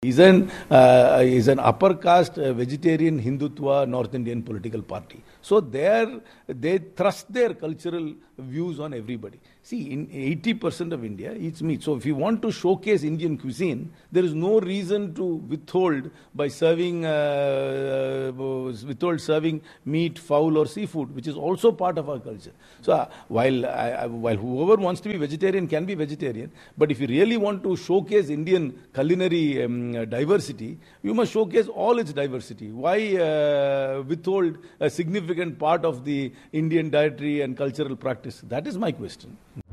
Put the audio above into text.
is an upper caste vegetarian Hindutva North Indian political party. So they thrust their cultural views on everybody. See, in 80% of India eats meat. So if you want to showcase Indian cuisine, there is no reason to withhold by serving serving meat, fowl or seafood, which is also part of our culture. So while whoever wants to be vegetarian can be vegetarian, but if you really want to showcase Indian culinary diversity, you must showcase all its diversity. Why withhold a significant part of the Indian dietary and cultural practice? That is my question.